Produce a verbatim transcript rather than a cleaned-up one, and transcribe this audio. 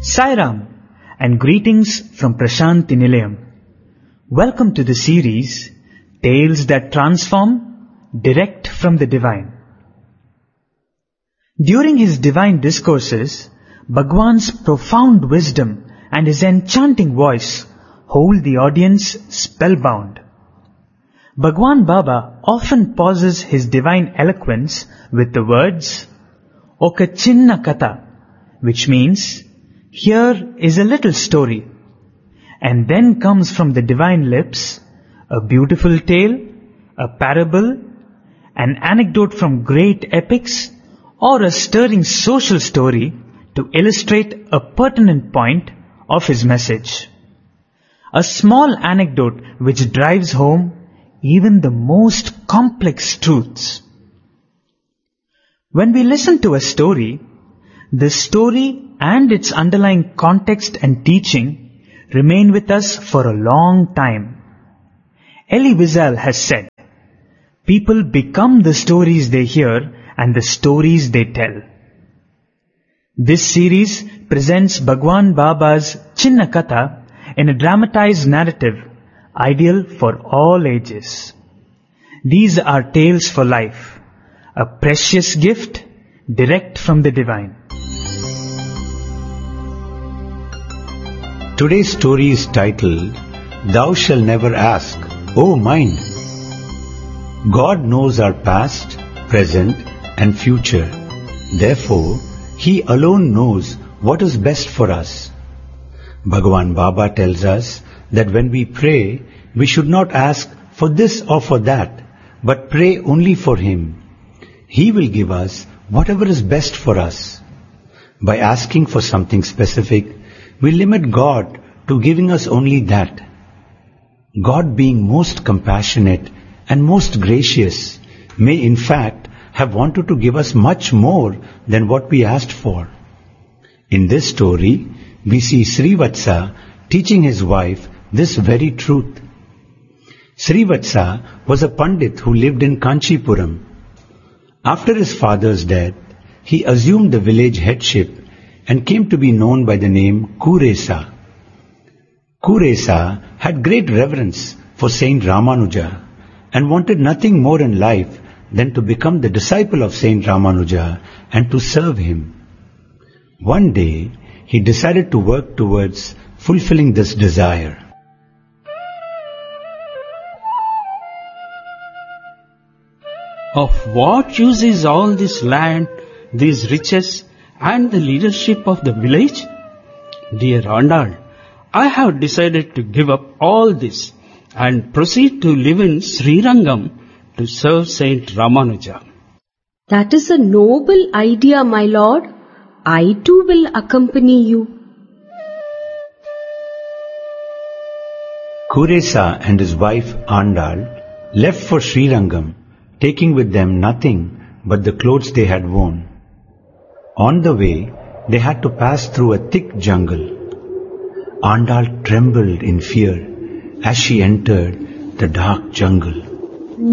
Sairam and greetings from Prashant Nilayam. Welcome to the series Tales that Transform, Direct from the Divine. During his divine discourses, Bhagwan's profound wisdom and his enchanting voice hold the audience spellbound. Bhagwan Baba often pauses his divine eloquence with the words, Oka Chinna Katha, which means, here is a little story. And then comes from the divine lips a beautiful tale, a parable, an anecdote from great epics, or a stirring social story to illustrate a pertinent point of his message. A small anecdote which drives home even the most complex truths. When we listen to a story, the story and its underlying context and teaching remain with us for a long time. Elie Wiesel has said, people become the stories they hear and the stories they tell. This series presents Bhagwan Baba's Chinna Katha in a dramatized narrative, ideal for all ages. These are tales for life, a precious gift direct from the divine. Today's story is titled, Thou Shall Never Ask, O Mind. God knows our past, present and future. Therefore, He alone knows what is best for us. Bhagwan Baba tells us that when we pray, we should not ask for this or for that, but pray only for Him. He will give us whatever is best for us. By asking for something specific, we limit God to giving us only that. God, being most compassionate and most gracious, may in fact have wanted to give us much more than what we asked for. In this story, we see Srivatsa teaching his wife this very truth. Srivatsa was a Pandit who lived in Kanchipuram. After his father's death, he assumed the village headship and came to be known by the name Kuresa. Kuresa had great reverence for Saint Ramanuja and wanted nothing more in life than to become the disciple of Saint Ramanuja and to serve him. One day, he decided to work towards fulfilling this desire. Of what use is all this land, these riches, and the leadership of the village? Dear Andal, I have decided to give up all this and proceed to live in Srirangam to serve Saint Ramanuja. That is a noble idea, my lord. I too will accompany you. Kuresa and his wife Andal left for Srirangam, taking with them nothing but the clothes they had worn. On the way, they had to pass through a thick jungle. Andal trembled in fear as she entered the dark jungle.